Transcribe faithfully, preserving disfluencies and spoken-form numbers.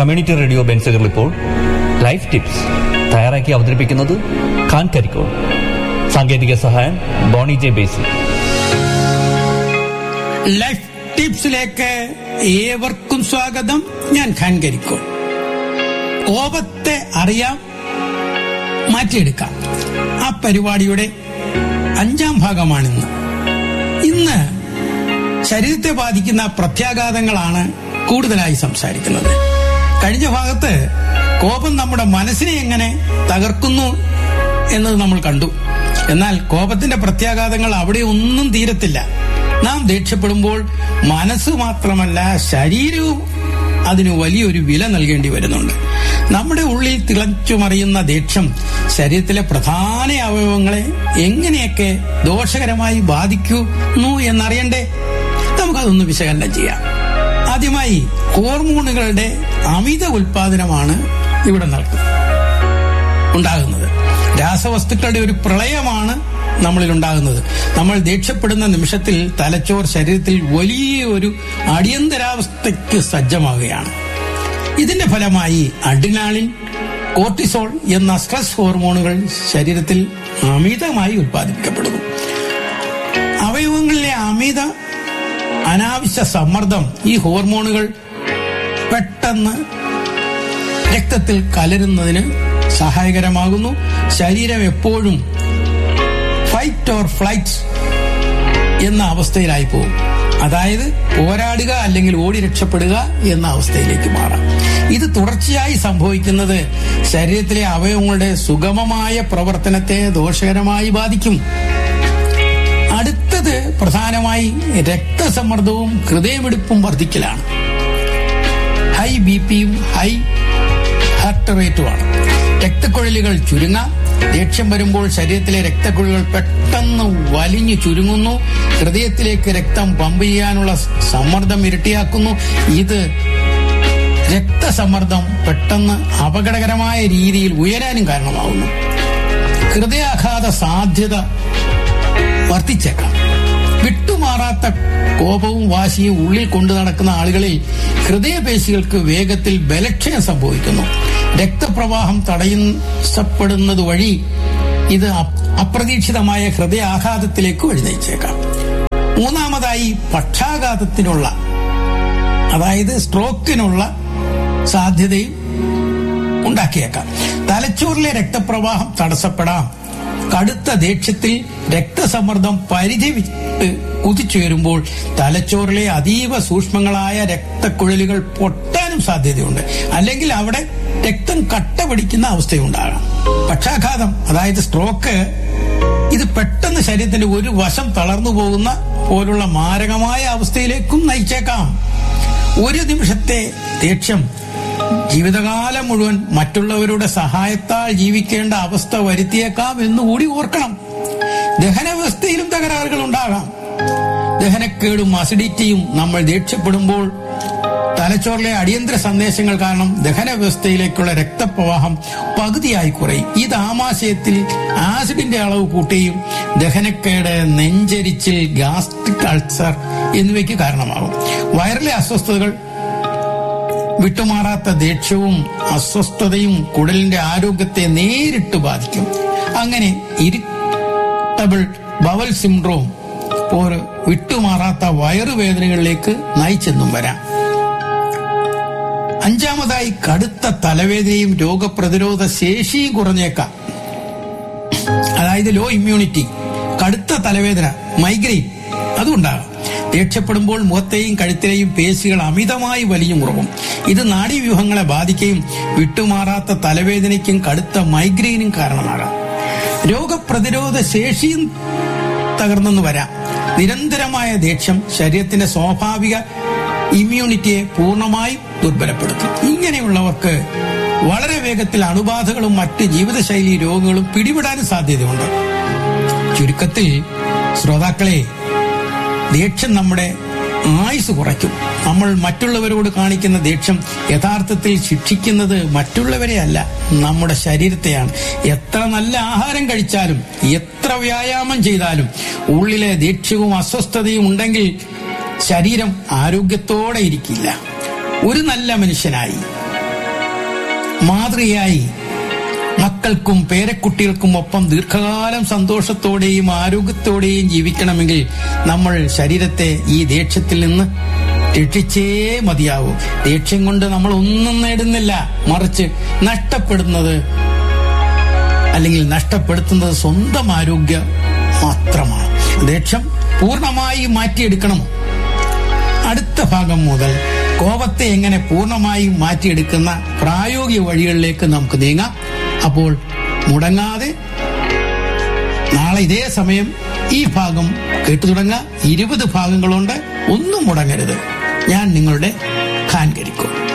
Community radio ബെൻസുകൾ ഇപ്പോൾ life tips തയ്യാറാക്കി അവതരിപ്പിക്കുന്നത് ഖാൻ കരിക്കോൾ. സാങ്കേതിക സഹായം ബോണി ജെ ബേസി. ലൈഫ് ടിപ്സിലേക്ക് ഏവർക്കും സ്വാഗതം. ഞാൻ ഖാൻ കരിക്കോൾ. കോപത്തെ അറിയാം, മാറ്റിയെടുക്കാം. ആ പരിപാടിയുടെ അഞ്ചാം ഭാഗമാണിന്ന്. ഇന്ന് ശരീരത്തെ ബാധിക്കുന്ന പ്രത്യാഘാതങ്ങളാണ് കൂടുതലായി സംസാരിക്കുന്നത്. കഴിഞ്ഞ ഭാഗത്ത് കോപം നമ്മുടെ മനസ്സിനെ എങ്ങനെ തകർക്കുന്നു എന്നത് നമ്മൾ കണ്ടു. എന്നാൽ കോപത്തിന്റെ പ്രത്യാഘാതങ്ങൾ അവിടെ ഒന്നും തീരത്തില്ല. നാം ദേഷ്യപ്പെടുമ്പോൾ മനസ്സ് മാത്രമല്ല, ശരീരവും അതിന് വലിയൊരു വില നൽകേണ്ടി വരുന്നുണ്ട്. നമ്മുടെ ഉള്ളിൽ തിളച്ചുമറിയുന്ന ദേഷ്യം ശരീരത്തിലെ പ്രധാന അവയവങ്ങളെ എങ്ങനെയൊക്കെ ദോഷകരമായി ബാധിക്കുന്നു എന്നറിയണ്ടേ? നമുക്കതൊന്ന് വിശകലനം ചെയ്യാം. ആദ്യമായി ഹോർമോണുകളുടെ അമിത ഉൽപാദനമാണ് ഇവിടെ ഉണ്ടാകുന്നത്. രാസവസ്തുക്കളുടെ ഒരു പ്രളയമാണ് നമ്മളിൽ ഉണ്ടാകുന്നത്. നമ്മൾ ദേഷ്യപ്പെടുന്ന നിമിഷത്തിൽ തലച്ചോർ ശരീരത്തിൽ വലിയ ഒരു അടിയന്തരാവസ്ഥയ്ക്ക് സജ്ജമാകുകയാണ്. ഇതിന്റെ ഫലമായി അഡ്രിനാലിൻ, കോർട്ടിസോൾ എന്ന സ്ട്രെസ് ഹോർമോണുകൾ ശരീരത്തിൽ അമിതമായി ഉൽപ്പാദിപ്പിക്കപ്പെടുന്നു. അവയവങ്ങളിലെ അമിത അനാവശ്യ സമ്മർദ്ദം ഈ ഹോർമോണുകൾ പെട്ടെന്ന് രക്തത്തിൽ കലരുന്നതിന് സഹായകരമാകുന്നു. ശരീരം എപ്പോഴും ഫൈറ്റ് ഓർ ഫ്ലൈറ്റ് എന്ന അവസ്ഥയിലായി പോകും. അതായത് പോരാടുക അല്ലെങ്കിൽ ഓടി രക്ഷപ്പെടുക എന്ന അവസ്ഥയിലേക്ക് മാറാം. ഇത് തുടർച്ചയായി സംഭവിക്കുന്നത് ശരീരത്തിലെ അവയവങ്ങളുടെ സുഗമമായ പ്രവർത്തനത്തെ ദോഷകരമായി ബാധിക്കും. അടുത്തത് പ്രധാനമായി രക്തസമ്മർദ്ദവും ഹൃദയമിടിപ്പും വർദ്ധിക്കലാണ്. ഹൈ ബി പിയും ഹൈ ഹാർട്ട് റേറ്റുമാണ്. രക്തക്കുഴലുകൾ ചുരുങ്ങാം. ദേഷ്യം വരുമ്പോൾ ശരീരത്തിലെ രക്തക്കുഴലുകൾ പെട്ടെന്ന് വലിഞ്ഞു ചുരുങ്ങുന്നു. ഹൃദയത്തിലേക്ക് രക്തം പമ്പ് ചെയ്യാനുള്ള സമ്മർദ്ദം ഇരട്ടിയാക്കുന്നു. ഇത് രക്തസമ്മർദ്ദം പെട്ടെന്ന് അപകടകരമായ രീതിയിൽ ഉയരാനും കാരണമാകുന്നു. ഹൃദയാഘാത സാധ്യത വർദ്ധിച്ചേക്കാം. വിട്ടുമാറാത്ത കോപവും വാശിയും ഉള്ളിൽ കൊണ്ടു നടക്കുന്ന ആളുകളിൽ ഹൃദയപേശികൾക്ക് വേഗത്തിൽ ബലക്ഷയം സംഭവിക്കുന്നു. രക്തപ്രവാഹം തടയപ്പെടുന്നത് വഴി ഇത് അപ്രതീക്ഷിതമായ ഹൃദയാഘാതത്തിലേക്ക് വഴിനയിച്ചേക്കാം. മൂന്നാമതായി പക്ഷാഘാതത്തിനുള്ള, അതായത് സ്ട്രോക്കിനുള്ള സാധ്യതയും ഉണ്ടാക്കിയേക്കാം. തലച്ചോറിലെ രക്തപ്രവാഹം തടസ്സപ്പെടാം. കടുത്ത ദേഷ്യത്തിൽ രക്തസമ്മർദ്ദം പരിധി വിട്ട് കുതിച്ചുയരുമ്പോൾ തലച്ചോറിലെ അതീവ സൂക്ഷ്മങ്ങളായ രക്തക്കുഴലുകൾ പൊട്ടാനും സാധ്യതയുണ്ട്. അല്ലെങ്കിൽ അവിടെ രക്തം കട്ട പിടിക്കുന്ന അവസ്ഥയുണ്ടാകാം. പക്ഷാഘാതം, അതായത് സ്ട്രോക്ക്, ഇത് പെട്ടെന്ന് ശരീരത്തിന്റെ ഒരു വശം തളർന്നു പോകുന്ന പോലുള്ള മാരകമായ അവസ്ഥയിലേക്കും നയിച്ചേക്കാം. ഒരു നിമിഷത്തെ ദേഷ്യം ജീവിതകാലം മുഴുവൻ മറ്റുള്ളവരുടെ സഹായത്താൽ ജീവിക്കേണ്ട അവസ്ഥ വരുത്തിയേക്കാം എന്നുകൂടി ഓർക്കണം. ദഹനവ്യവസ്ഥയിലും തകരാറുകൾ ഉണ്ടാകാം. ദഹനക്കേടും അസിഡിറ്റിയും. നമ്മൾ ദേഷ്യപ്പെടുമ്പോൾ തലച്ചോറിലെ അടിയന്തര സന്ദേശങ്ങൾ കാരണം ദഹനവ്യവസ്ഥയിലേക്കുള്ള രക്തപ്രവാഹം പകുതിയായി കുറയും. ഇത് ആമാശയത്തിൽ ആസിഡിന്റെ അളവ് കൂട്ടുകയും ദഹനക്കേട്, നെഞ്ചരിച്ചിൽ, ഗ്യാസ്ട്രിക് അൾസർ എന്നിവയ്ക്ക് കാരണമാകും. വയറിലെ അസ്വസ്ഥതകൾ, വിട്ടുമാറാത്ത ദേഷ്യവും അസ്വസ്ഥതയും കുടലിന്റെ ആരോഗ്യത്തെ നേരിട്ട് ബാധിക്കും. അങ്ങനെ ഇറിറ്റബിൾ ബവൽ സിൻഡ്രോം ഒരു വിട്ടുമാറാത്ത വയറുവേദനകളിലേക്ക് നയിച്ചെന്നും വരാം. അഞ്ചാമതായി കടുത്ത തലവേദനയും രോഗപ്രതിരോധ ശേഷിയും കുറഞ്ഞേക്കാം. അതായത് ലോ ഇമ്മ്യൂണിറ്റി. കടുത്ത തലവേദന, മൈഗ്രെയിൻ, അതുണ്ടാകാം. ദേഷ്യപ്പെടുമ്പോൾ മുഖത്തെയും കഴുത്തിലെയും പേശികൾ അമിതമായി വലിഞ്ഞു മുറുകും. ഇത് നാഡീവ്യൂഹങ്ങളെ ബാധിക്കുകയും വിട്ടുമാറാത്ത തലവേദനയ്ക്കും കടുത്ത മൈഗ്രെയിനും കാരണമാകാം. രോഗപ്രതിരോധ ശേഷിയും തകർന്നെന്ന് വരാം. നിരന്തരമായ ദേഷ്യം ശരീരത്തിന്റെ സ്വാഭാവിക ഇമ്മ്യൂണിറ്റിയെ പൂർണ്ണമായും ദുർബലപ്പെടുത്തും. ഇങ്ങനെയുള്ളവർക്ക് വളരെ വേഗത്തിൽ അണുബാധകളും മറ്റ് ജീവിതശൈലി രോഗങ്ങളും പിടിപെടാനും സാധ്യതയുണ്ട്. ചുരുക്കത്തിൽ ശ്രോതാക്കളെ, ദേഷ്യം നമ്മുടെ ആയുസ് കുറയ്ക്കും. നമ്മൾ മറ്റുള്ളവരോട് കാണിക്കുന്ന ദേഷ്യം യഥാർത്ഥത്തിൽ ശിക്ഷിക്കുന്നത് മറ്റുള്ളവരെ അല്ല, നമ്മുടെ ശരീരത്തെയാണ്. എത്ര നല്ല ആഹാരം കഴിച്ചാലും എത്ര വ്യായാമം ചെയ്താലും ഉള്ളിലെ ദേഷ്യവും അസ്വസ്ഥതയും ഉണ്ടെങ്കിൽ ശരീരം ആരോഗ്യത്തോടെ ഇരിക്കില്ല. ഒരു നല്ല മനുഷ്യനായി മാതൃകയായി മക്കൾക്കും പേരക്കുട്ടികൾക്കും ഒപ്പം ദീർഘകാലം സന്തോഷത്തോടെയും ആരോഗ്യത്തോടെയും ജീവിക്കണമെങ്കിൽ നമ്മൾ ശരീരത്തെ ഈ ദേഷ്യത്തിൽ നിന്ന് രക്ഷിച്ചേ മതിയാവൂ. ദേഷ്യം കൊണ്ട് നമ്മൾ ഒന്നും നേടുന്നില്ല, മറിച്ച് നഷ്ടപ്പെടുന്നത് അല്ലെങ്കിൽ നഷ്ടപ്പെടുത്തുന്നത് സ്വന്തം ആരോഗ്യം മാത്രമാണ്. ദേഷ്യം പൂർണ്ണമായി മാറ്റിയെടുക്കണമോ? അടുത്ത ഭാഗം മുതൽ കോപത്തെ എങ്ങനെ പൂർണ്ണമായും മാറ്റിയെടുക്കുന്ന പ്രായോഗിക വഴികളിലേക്ക് നമുക്ക് നീങ്ങാം. അപ്പോൾ മുടങ്ങാതെ നാളെ ഇതേ സമയം ഈ ഭാഗം കേട്ടു തുടങ്ങുക. ഇരുപത് ഭാഗങ്ങളുണ്ട്, ഒന്നും മുടങ്ങരുത്. ഞാൻ നിങ്ങളുടെ ഖാൻ കരിക്കോൾ.